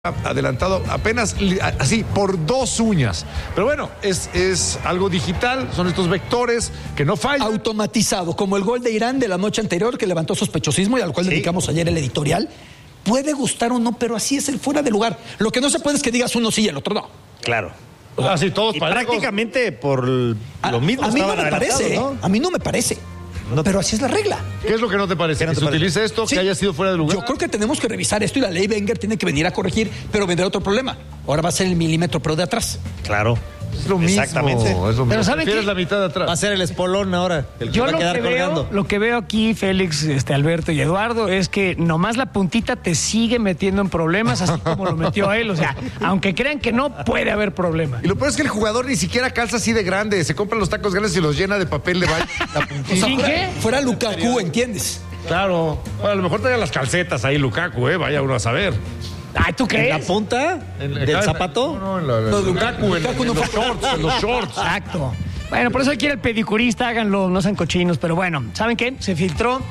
adelantado apenas así por 2 uñas. Pero bueno, es algo digital, son estos vectores que no fallan. Automatizado, como el gol de Irán de la noche anterior que levantó sospechosismo y al cual dedicamos ayer el editorial. Puede gustar o no, pero así es el fuera de lugar. Lo que no se puede es que digas uno sí y el otro no. Claro. Así todos parejos. Prácticamente por lo mismo. A mí no me parece, ¿no? A mí no me parece. No, pero así es la regla. ¿Qué es lo que no te parece? ¿Que se utilice esto? Sí. ¿Que haya sido fuera de lugar? Yo creo que tenemos que revisar esto y la ley Wenger tiene que venir a corregir, pero vendrá otro problema. Ahora va a ser el milímetro pro de atrás. Claro. Es lo mismo. Exactamente. Es lo mismo. Pero ¿saben qué? La mitad de atrás. Va a ser el espolón ahora. El que Yo va a quedar colgando. lo que veo aquí, Félix, Alberto y Eduardo, es que nomás la puntita te sigue metiendo en problemas, así como lo metió él. O sea, aunque crean que no, puede haber problemas. Y lo peor es que el jugador ni siquiera calza así de grande. Se compra los tacos grandes y los llena de papel de baño. La puntita. ¿Sin qué? Fuera Lukaku, ¿entiendes? Claro. Bueno, a lo mejor traía las calcetas ahí Lukaku, vaya uno a saber. Ay, ¿tú crees? ¿En la punta del zapato? No, en Lukaku, en los shorts. Exacto. Bueno, por eso quiere el pedicurista, háganlo, no sean cochinos. Pero bueno, ¿saben qué? Se filtró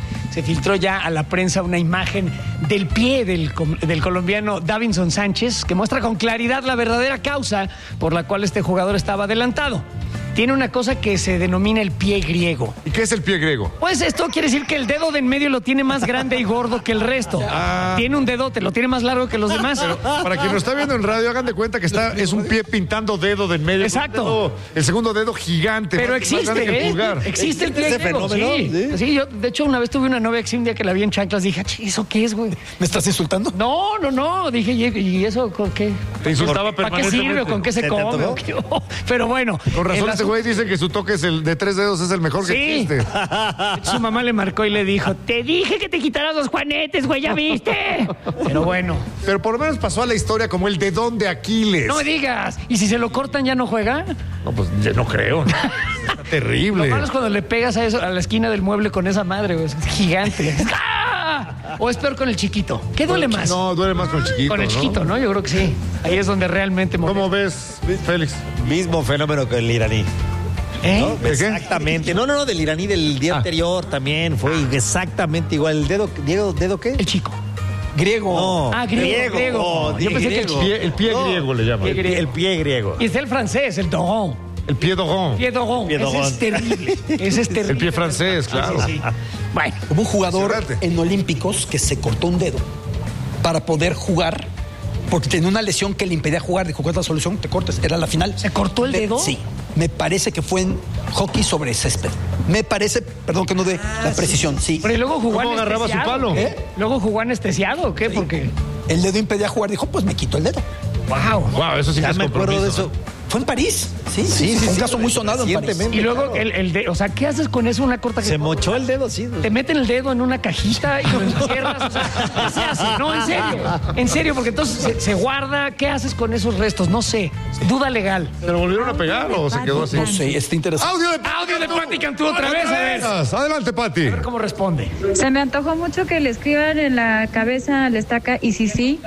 ya a la prensa una imagen del pie del colombiano Davinson Sánchez, que muestra con claridad la verdadera causa por la cual este jugador estaba adelantado. Tiene una cosa que se denomina el pie griego. ¿Y qué es el pie griego? Pues esto quiere decir que el dedo de en medio lo tiene más grande y gordo que el resto. Tiene un dedote, lo tiene más largo que los demás. Pero para quien lo está viendo en radio, hagan de cuenta que es un pie pintando dedo de en medio. Exacto. El segundo dedo gigante. Pero más grande que el pulgar. Existe el pie griego. Sí, yo de hecho una vez tuve una novia que un día que la vi en chanclas dije, ¿eso qué es, güey? ¿Me estás insultando? No. Dije, ¿y eso con qué? Te insultaba ¿Para qué permanentemente. sirve o con qué se come? Pero bueno. Con razón ese güey dice que su toque es el de 3 dedos, es el mejor que existe. Su mamá le marcó y le dijo, te dije que te quitaras los juanetes, güey, ¿ya viste? Pero bueno. Pero por lo menos pasó a la historia como el dedón de Aquiles. No me digas. ¿Y si se lo cortan ya no juega? No, pues ya no creo. Está terrible. Lo malo es cuando le pegas a eso, a la esquina del mueble con esa madre, güey. Es gigante. ¿O es peor con el chiquito? ¿Qué duele más? No, duele más con el chiquito. Con el chiquito, ¿no? Yo creo que sí. Ahí es donde realmente molesta. ¿Cómo ves, Félix? Mismo fenómeno que el iraní. ¿No? Exactamente. No, del iraní del día anterior también fue exactamente igual. ¿El dedo qué? El chico. Griego. No. Griego. Yo pensé que el pie griego le llaman. El pie griego. Y es el francés, el doron. El pie doron. Ese es terrible. El pie francés, claro. Sí. Bueno. Hubo un jugador en Olímpicos que se cortó un dedo para poder jugar porque tenía una lesión que le impedía jugar. Dijo, ¿cuál es la solución? Te cortes. Era la final. ¿Se cortó el dedo? Sí. Me parece que fue en hockey sobre césped. Me parece, perdón que no dé la precisión, sí. Pero luego jugó ¿Cómo agarraba su palo? ¿Luego jugó anestesiado o qué? Sí. Porque el dedo impedía jugar. Dijo, pues me quito el dedo. Wow, eso sí que es me acuerdo de eso. Fue en París. Sí. Un caso muy sonado en París. Y luego el dedo, o sea, ¿qué haces con eso? Una corta que se mochó el dedo, sí. Te meten el dedo en una cajita y lo encierras. O sea, ¿qué se hace? No, en serio. En serio, porque entonces se guarda. ¿Qué haces con esos restos? No sé. Duda legal. ¿Se lo volvieron a pegar o se quedó así? No sé, está interesante. Audio de Pati Cantú otra vez, a ver. Adelante, Pati. A ver cómo responde. Se me antojó mucho que le escriban en la cabeza a la estaca y sí.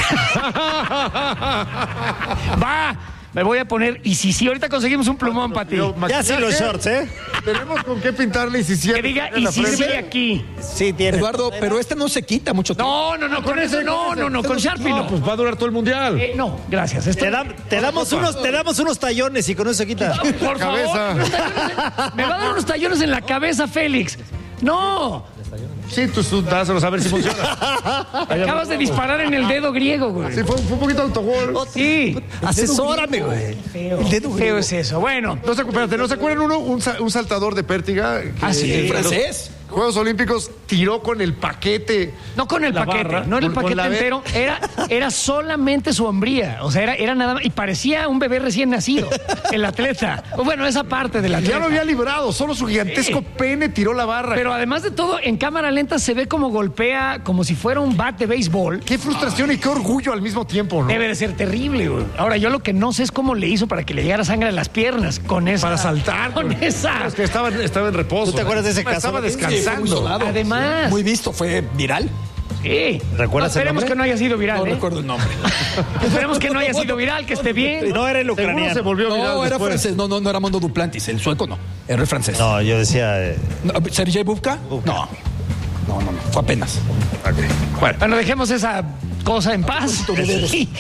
Va. Me voy a poner, y si ahorita conseguimos un plumón, Pati. Ya sí los shorts, Tenemos con qué pintarle y si que diga, y si sí aquí. Sí, tiene. Eduardo, pero este no se quita mucho tiempo. No, con ese no, con Sharpie no. Pues va a durar todo el mundial. No, gracias. Te damos unos tallones y con eso se quita. Por cabeza. Favor, me va a dar unos tallones en la cabeza, Félix. No. Sí, tú dáselos a ver si funciona. Acabas de disparar en el dedo griego, güey. Sí, fue un poquito autogol. Sí. Asesórame, güey. El dedo feo es eso. Bueno. ¿No se acuerdan un saltador de pértiga? Sí. ¿El francés? Juegos Olímpicos tiró con el paquete. No con el paquete, barra, no era el paquete entero, era solamente su hombría. O sea, era nada más. Y parecía un bebé recién nacido, el atleta. O bueno, esa parte del atleta. Ya lo había librado, solo su gigantesco pene tiró la barra. Pero además de todo, en cámara lenta se ve como golpea, como si fuera un bat de béisbol. Qué frustración y qué orgullo al mismo tiempo, ¿no? Debe de ser terrible, güey. Ahora, yo lo que no sé es cómo le hizo para que le llegara sangre a las piernas con esa. Para saltar. Con esa. Es que estaba en reposo. ¿Tú te acuerdas de ese caso? Estaba descansando. Además. Muy visto, fue viral. Sí. ¿Recuerdas el Esperemos nombre? que no haya sido viral. No recuerdo el nombre. Esperemos que no haya sido viral, que esté bien. No era el Seguro ucraniano. se volvió viral No, era después. francés. No era Mondo Duplantis. El sueco no. Era el francés. No, yo decía. ¿Sergei Bubka? No. Fue apenas. Okay. Bueno, dejemos esa cosa en paz. de dedos. Sí.